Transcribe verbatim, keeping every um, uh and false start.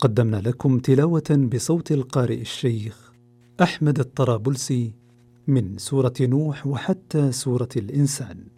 قدمنا لكم تلاوة بصوت القارئ الشيخ أحمد الطرابلسي من سورة نوح وحتى سورة الإنسان.